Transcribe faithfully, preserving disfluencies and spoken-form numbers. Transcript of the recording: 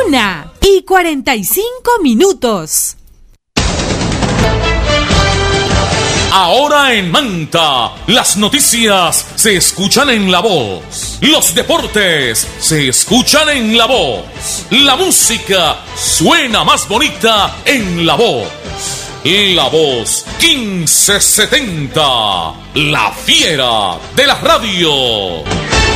Una y cuarenta y cinco minutos. Ahora en Manta, las noticias se escuchan en La Voz. Los deportes se escuchan en La Voz. La música suena más bonita en La Voz. La Voz quince setenta, la fiera de la radio.